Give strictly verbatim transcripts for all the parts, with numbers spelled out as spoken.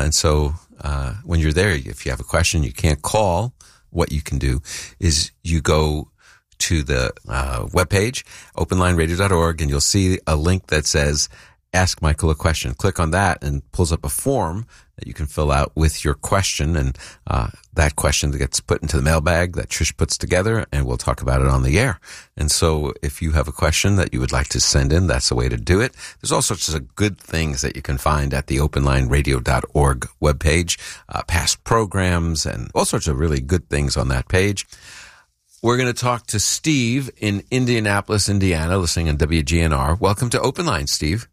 and so uh, when you're there, if you have a question, you can't call. What you can do is you go to the uh, webpage, open line radio dot org, and you'll see a link that says Ask Michael a Question. Click on that and pulls up a form that you can fill out with your question, and uh, that question that gets put into the mailbag that Trish puts together, and we'll talk about it on the air. And so if you have a question that you would like to send in, that's the way to do it. There's all sorts of good things that you can find at the open line radio dot org webpage, uh, past programs and all sorts of really good things on that page. We're going to talk to Steve in Indianapolis, Indiana, listening on W G N R. Welcome to Open Line, Steve.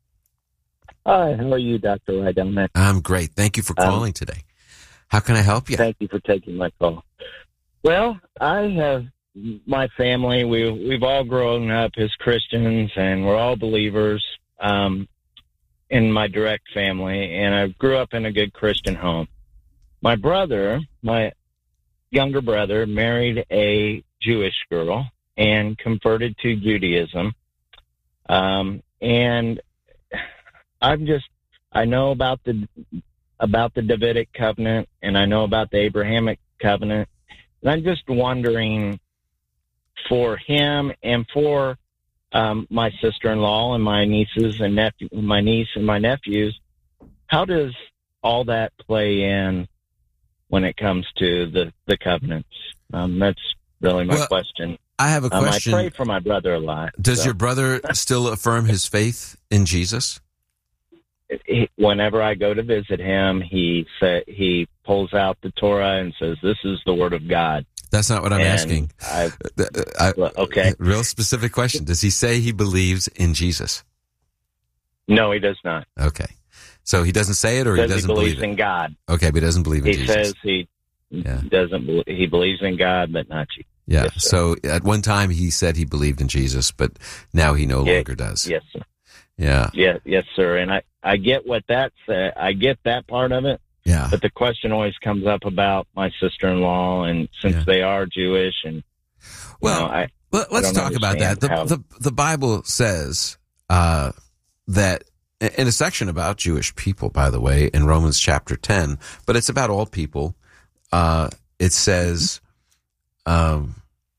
Hi, how are you, Doctor Rydell? I'm great. Thank you for calling um, today. How can I help you? Thank you for taking my call. Well, I have my family. We, we've all grown up as Christians, and we're all believers um, in my direct family, and I grew up in a good Christian home. My brother, my younger brother, married a Jewish girl and converted to Judaism. Um, and I'm just, I know about the, about the Davidic covenant, and I know about the Abrahamic covenant. And I'm just wondering for him and for um, my sister-in-law and my nieces and nephew, my niece and my nephews, how does all that play in when it comes to the, the covenants? Um, that's really my well, question. I have a question. Um, I pray for my brother a lot. Does so. your brother still affirm his faith in Jesus? He, whenever I go to visit him, he sa- he pulls out the Torah and says, "This is the Word of God." That's not what I'm and asking. I, I, well, okay. Real specific question. Does he say he believes in Jesus? No, he does not. Okay. So he doesn't say it, or he, he doesn't he believes believe it? in God. Okay, but he doesn't believe in he Jesus. He says he yeah. doesn't. Be- he believes in God, but not Jesus. Yeah. Yes, so at one time he said he believed in Jesus, but now he no yeah. longer does. Yes, sir. Yeah. Yeah. Yes, sir. And I, I get what that's. Uh, I get that part of it. Yeah. But the question always comes up about my sister-in-law, and since yeah. they are Jewish, and well, you know, I, well let's I talk about that. The, how, the the Bible says uh, that in a section about Jewish people, by the way, in Romans chapter ten, but it's about all people. Uh, it says, um,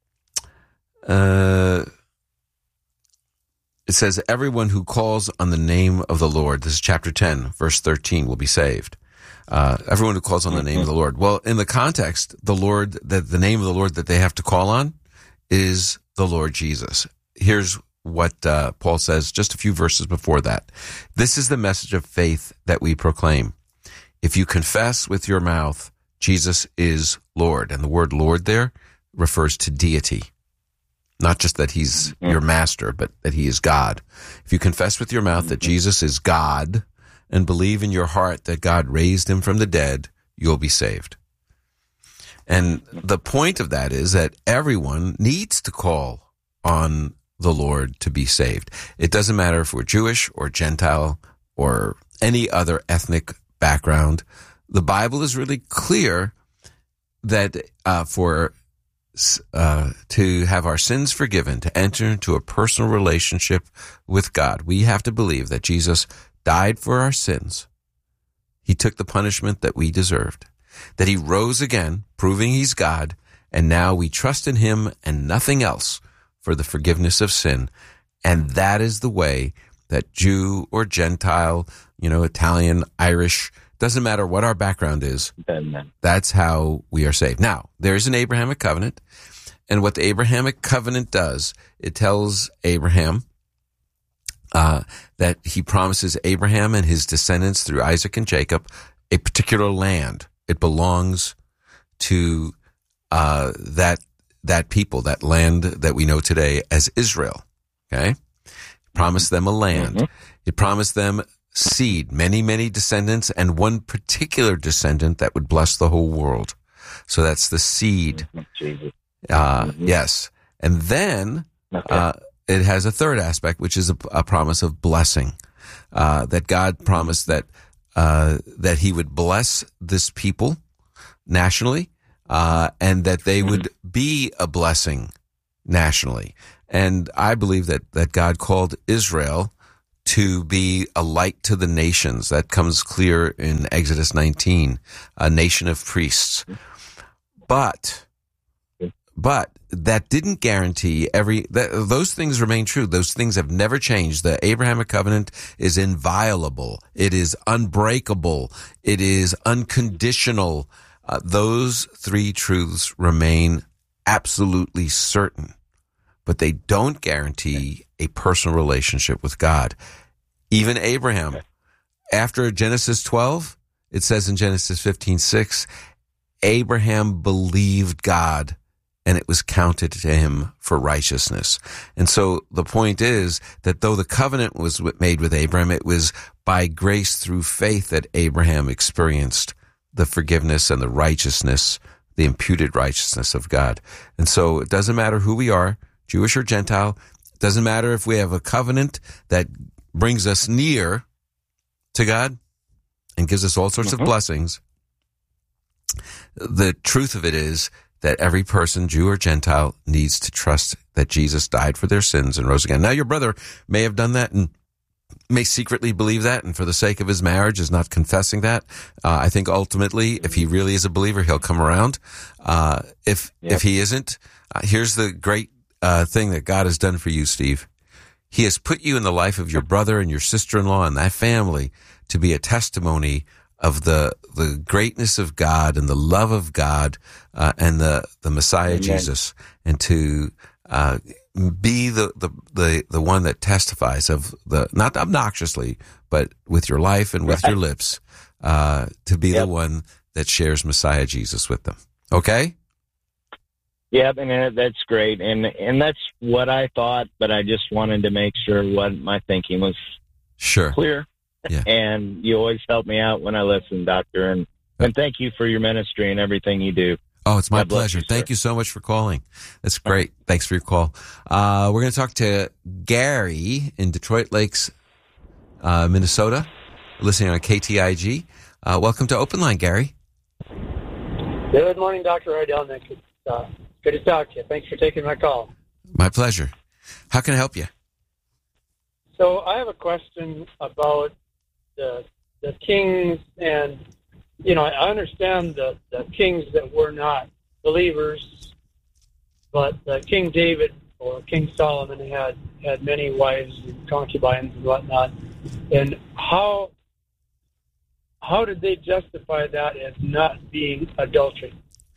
uh. It says, everyone who calls on the name of the Lord, this is chapter ten, verse thirteen, will be saved. Uh, everyone who calls on the name of the Lord. Well, in the context, the Lord, that the name of the Lord that they have to call on is the Lord Jesus. Here's what uh, Paul says just a few verses before that. This is the message of faith that we proclaim. If you confess with your mouth, Jesus is Lord. And the word Lord there refers to deity. Not just that he's your master, but that he is God. If you confess with your mouth that Jesus is God and believe in your heart that God raised him from the dead, you'll be saved. And the point of that is that everyone needs to call on the Lord to be saved. It doesn't matter if we're Jewish or Gentile or any other ethnic background. The Bible is really clear that uh, for Uh, to have our sins forgiven, to enter into a personal relationship with God, we have to believe that Jesus died for our sins. He took the punishment that we deserved, that he rose again, proving he's God, and now we trust in him and nothing else for the forgiveness of sin. And that is the way that Jew or Gentile, you know, Italian, Irish, doesn't matter what our background is. That's how we are saved. Now, there is an Abrahamic covenant, and what the Abrahamic covenant does, it tells Abraham uh, that he promises Abraham and his descendants through Isaac and Jacob a particular land. It belongs to uh, that that people, that land that we know today as Israel. Okay, he promised them a land. Mm-hmm. He promised them seed, many, many descendants, and one particular descendant that would bless the whole world. So that's the seed. Jesus. Uh, mm-hmm. Yes. And then okay. uh, it has a third aspect, which is a, a promise of blessing, uh, that God promised that uh, that he would bless this people nationally, uh, and that they mm-hmm. would be a blessing nationally. And I believe that, that God called Israel to be a light to the nations. That comes clear in Exodus nineteen, a nation of priests. But, but that didn't guarantee every, that, those things remain true. Those things have never changed. The Abrahamic covenant is inviolable. It is unbreakable. It is unconditional. Uh, those three truths remain absolutely certain, but they don't guarantee a personal relationship with God. Even Abraham, after Genesis twelve, it says in Genesis fifteen six, Abraham believed God and it was counted to him for righteousness. And so the point is that though the covenant was made with Abraham, it was by grace through faith that Abraham experienced the forgiveness and the righteousness, the imputed righteousness of God. And so it doesn't matter who we are, Jewish or Gentile. It doesn't matter if we have a covenant that brings us near to God and gives us all sorts mm-hmm. of blessings. The truth of it is that every person, Jew or Gentile, needs to trust that Jesus died for their sins and rose again. Now, your brother may have done that and may secretly believe that, and for the sake of his marriage is not confessing that. Uh, I think ultimately, if he really is a believer, he'll come around. Uh, if yep. if he isn't, uh, here's the great uh, thing that God has done for you, Steve. He has put you in the life of your brother and your sister-in-law and that family to be a testimony of the the greatness of God and the love of God uh, and the the Messiah Amen. Jesus, and to uh, be the, the the the one that testifies of the, not obnoxiously, but with your life and with right. your lips, uh, to be yep. the one that shares Messiah Jesus with them. Okay? Yep, and that's great, and and that's what I thought, but I just wanted to make sure what my thinking was sure clear. Yeah. And you always help me out when I listen, Doctor, and, and thank you for your ministry and everything you do. Oh, it's my God bless pleasure. you, Thank you so much for calling. That's great. Thanks for your call. Uh, we're going to talk to Gary in Detroit Lakes, uh, Minnesota, listening on K T I G. Uh, welcome to Open Line, Gary. Good morning, Doctor Rydelnik. It's uh, good to talk to you. Thanks for taking my call. My pleasure. How can I help you? So I have a question about the the kings, and you know, I understand the, the kings that were not believers, but uh, King David or King Solomon had had many wives and concubines and whatnot. And how how did they justify that as not being adultery?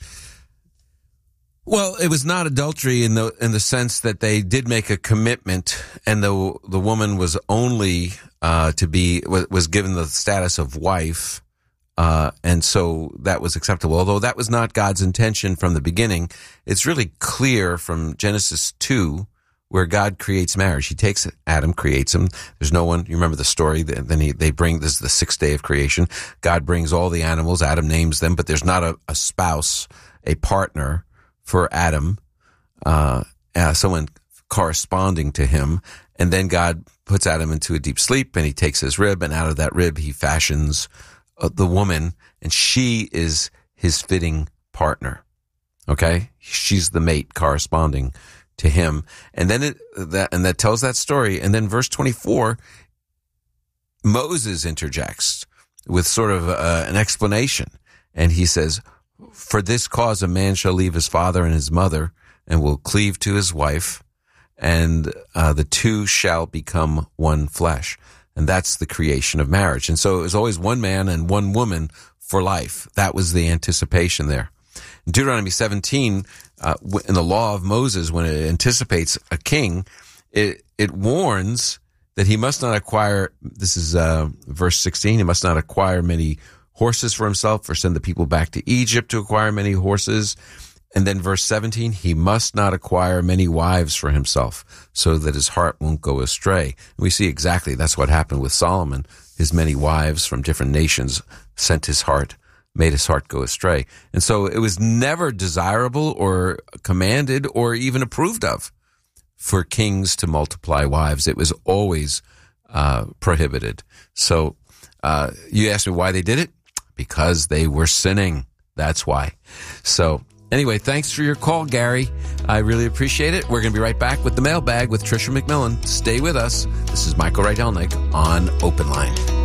Well, it was not adultery in the in the sense that they did make a commitment, and the the woman was only uh, to be was given the status of wife, uh, and so that was acceptable. Although that was not God's intention from the beginning, it's really clear from Genesis two, where God creates marriage. He takes Adam, creates him. There's no one. You remember the story? Then he, they bring this is the sixth day of creation. God brings all the animals. Adam names them, but there's not a, a spouse, a partner for Adam, uh, uh, someone corresponding to him. And then God puts Adam into a deep sleep, and he takes his rib, and out of that rib he fashions uh, the woman, and she is his fitting partner. Okay? She's the mate corresponding to him. And then it, that, and that tells that story. And then verse twenty-four, Moses interjects with sort of uh, an explanation. And he says, "For this cause a man shall leave his father and his mother and will cleave to his wife, and uh, the two shall become one flesh." And that's the creation of marriage. And so it was always one man and one woman for life. That was the anticipation there. In Deuteronomy seventeen, uh, in the law of Moses, when it anticipates a king, it, it warns that he must not acquire, this is uh, verse sixteen, he must not acquire many horses for himself, or send the people back to Egypt to acquire many horses. And then verse seventeen, he must not acquire many wives for himself, so that his heart won't go astray. And we see exactly that's what happened with Solomon. His many wives from different nations sent his heart, made his heart go astray. And so it was never desirable or commanded or even approved of for kings to multiply wives. It was always uh, prohibited. So uh, you asked me why they did it? Because they were sinning. That's why. So Anyway, thanks for your call, Gary. I really appreciate it. We're going to be right back with the mailbag with Tricia McMillan. Stay with us. This is Michael Rydelnik on Open Line.